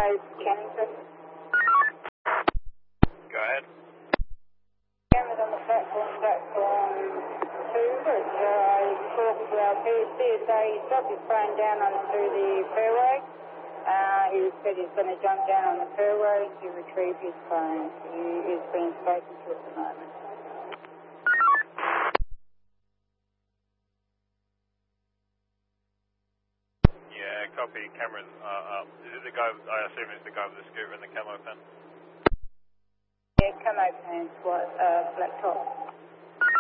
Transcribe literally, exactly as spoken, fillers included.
Kennington. Go ahead. Cameras on the platform, platform two, but uh, he's talking to our P S C today. He dropped his phone down onto the fairway. Uh, he said he's going to jump down on the fairway to retrieve his phone. He is being spoken to at the moment. Yeah, copy. Cameras are up. Is it the guy, I assume it's the guy with the scooter and the camo pen? Yeah, camo pants, white, uh, black top.